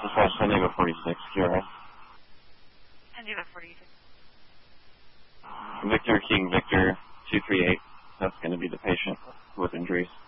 Dispatch San Diego 46, QRS. San Diego 46. Victor King Victor 238. That's going to be the patient with injuries.